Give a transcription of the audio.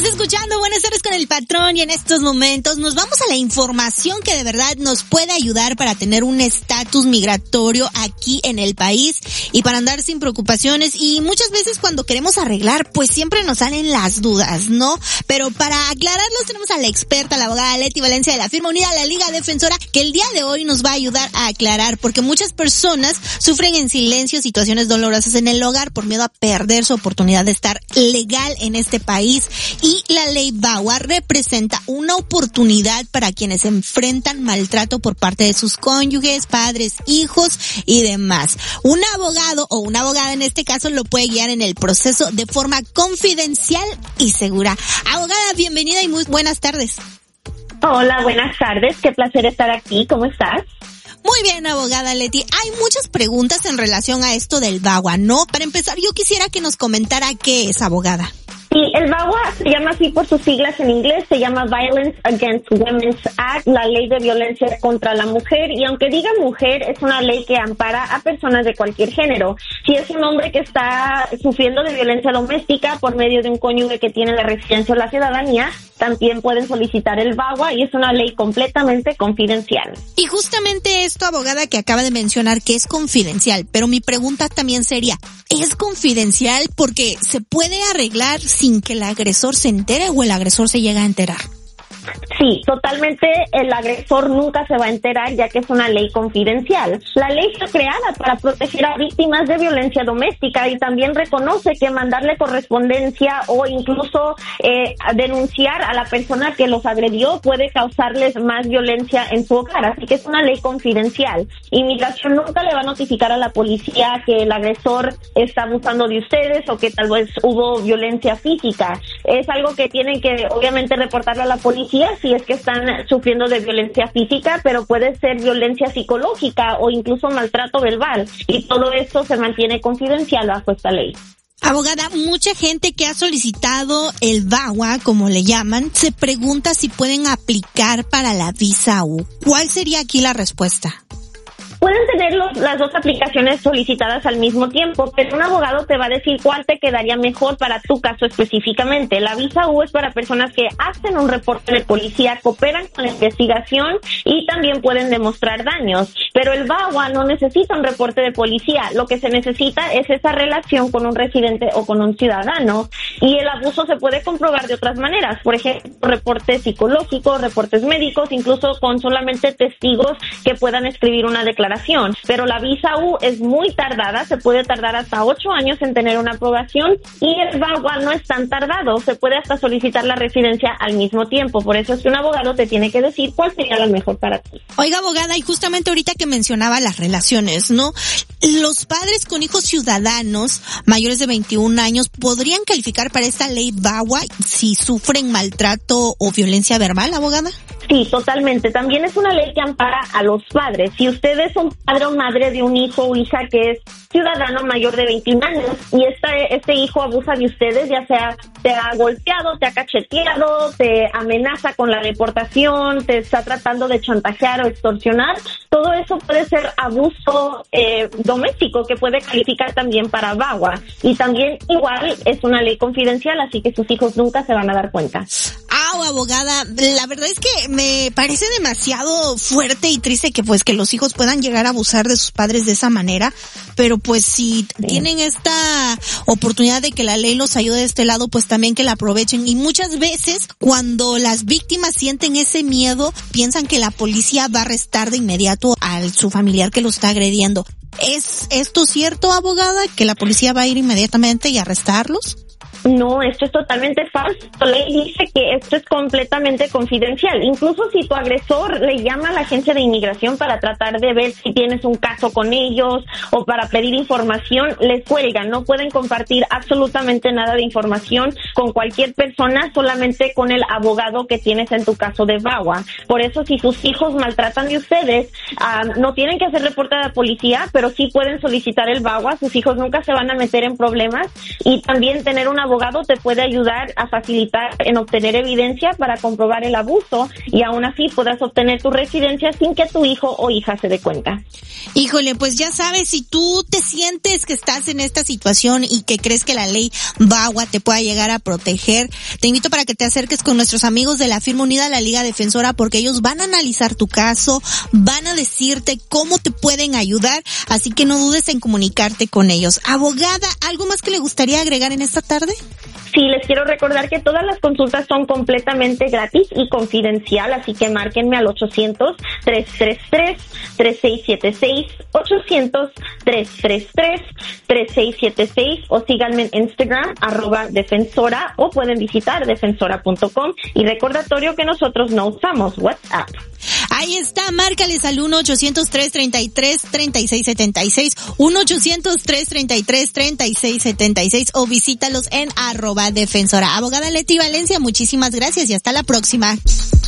escuchando Buenas tardes con el patrón y en estos momentos nos vamos a la información que de verdad nos puede ayudar para tener un estatus migratorio aquí en el país y para andar sin preocupaciones. Y muchas veces cuando queremos arreglar, pues siempre nos salen las dudas, ¿no? Pero para aclararlos tenemos a la experta, la abogada Leti Valencia de la firma Unida a la Liga Defensora, que el día de hoy nos va a ayudar a aclarar, porque muchas personas sufren en silencio situaciones dolorosas en el hogar por miedo a perder su oportunidad de estar legal en este país. Y la ley VAWA representa una oportunidad para quienes enfrentan maltrato por parte de sus cónyuges, padres, hijos y demás. Un abogado o una abogada en este caso lo puede guiar en el proceso de forma confidencial y segura. Abogada, bienvenida y muy buenas tardes. Hola, buenas tardes. Qué placer estar aquí. ¿Cómo estás? Muy bien, abogada Leti. Hay muchas preguntas en relación a esto del VAWA, ¿no? Para empezar, yo quisiera que nos comentara qué es, abogada. Sí, el VAWA se llama así por sus siglas en inglés, se llama Violence Against Women's Act, la ley de violencia contra la mujer, y aunque diga mujer, es una ley que ampara a personas de cualquier género. Si es un hombre que está sufriendo de violencia doméstica por medio de un cónyuge que tiene la residencia o la ciudadanía, también pueden solicitar el VAWA y es una ley completamente confidencial. Y justamente esto, abogada, que acaba de mencionar que es confidencial, pero mi pregunta también sería, ¿es confidencial porque se puede arreglar sin que el agresor se entere o el agresor se llega a enterar? Sí, totalmente, el agresor nunca se va a enterar ya que es una ley confidencial. La ley fue creada para proteger a víctimas de violencia doméstica y también reconoce que mandarle correspondencia o incluso denunciar a la persona que los agredió puede causarles más violencia en su hogar, así que es una ley confidencial. Inmigración nunca le va a notificar a la policía que el agresor está abusando de ustedes o que tal vez hubo violencia física. Es algo que tienen que obviamente reportarlo a la policía si es que están sufriendo de violencia física, pero puede ser violencia psicológica o incluso maltrato verbal, y todo esto se mantiene confidencial bajo esta ley. Abogada, mucha gente que ha solicitado el VAWA, como le llaman, se pregunta si pueden aplicar para la visa U. ¿Cuál sería aquí la respuesta? Pueden tener las dos aplicaciones solicitadas al mismo tiempo, pero un abogado te va a decir cuál te quedaría mejor para tu caso específicamente. La visa U es para personas que hacen un reporte de policía, cooperan con la investigación y también pueden demostrar daños. Pero el VAWA no necesita un reporte de policía. Lo que se necesita es esa relación con un residente o con un ciudadano. Y el abuso se puede comprobar de otras maneras. Por ejemplo, reportes psicológicos, reportes médicos, incluso con solamente testigos que puedan escribir una declaración. Pero la visa U es muy tardada, se puede tardar hasta 8 años en tener una aprobación, y el VAWA no es tan tardado, se puede hasta solicitar la residencia al mismo tiempo. Por eso es que un abogado te tiene que decir cuál sería la mejor para ti. Oiga, abogada, y justamente ahorita que mencionaba las relaciones, ¿no? Los padres con hijos ciudadanos mayores de 21 años podrían calificar para esta ley VAWA si sufren maltrato o violencia verbal, abogada. Sí, totalmente. También es una ley que ampara a los padres. Si usted es un padre o madre de un hijo o hija que es ciudadano mayor de 21 años y este hijo abusa de ustedes, ya sea te ha golpeado, te ha cacheteado, te amenaza con la deportación, te está tratando de chantajear o extorsionar, todo eso puede ser abuso doméstico que puede calificar también para VAWA. Y también igual es una ley confidencial, así que sus hijos nunca se van a dar cuenta. Abogada, la verdad es que me parece demasiado fuerte y triste que pues que los hijos puedan llegar a abusar de sus padres de esa manera, pero pues si tienen esta oportunidad de que la ley los ayude de este lado, pues también que la aprovechen. Y muchas veces cuando las víctimas sienten ese miedo, piensan que la policía va a arrestar de inmediato a su familiar que los está agrediendo. ¿Es esto cierto, abogada, que la policía va a ir inmediatamente y arrestarlos? No, esto es totalmente falso. La ley dice que esto es completamente confidencial. Incluso si tu agresor le llama a la agencia de inmigración para tratar de ver si tienes un caso con ellos o para pedir información, les cuelgan. No pueden compartir absolutamente nada de información con cualquier persona, solamente con el abogado que tienes en tu caso de VAWA. Por eso, si sus hijos maltratan de ustedes, no tienen que hacer reporte a la policía, pero sí pueden solicitar el VAWA, sus hijos nunca se van a meter en problemas, y también tener un abogado te puede ayudar a facilitar en obtener evidencia para comprobar el abuso y aún así puedas obtener tu residencia sin que tu hijo o hija se dé cuenta. Híjole, pues ya sabes, si tú te sientes que estás en esta situación y que crees que la ley VAWA te pueda llegar a proteger, te invito para que te acerques con nuestros amigos de la firma unida, la Liga Defensora, porque ellos van a analizar tu caso, van a decirte cómo te pueden ayudar, así que no dudes en comunicarte con ellos. Abogada, ¿algo más que le gustaría agregar en esta tarde? Sí, les quiero recordar que todas las consultas son completamente gratis y confidencial, así que márquenme al 800-333-3676, 800-333-3676, o síganme en Instagram, @defensora, o pueden visitar defensora.com. Y recordatorio que nosotros no usamos WhatsApp. Ahí está, márcales al 1-800-333-3676, 1-800-333-3676, o visítalos en @defensora. Abogada Leti Valencia, muchísimas gracias y hasta la próxima.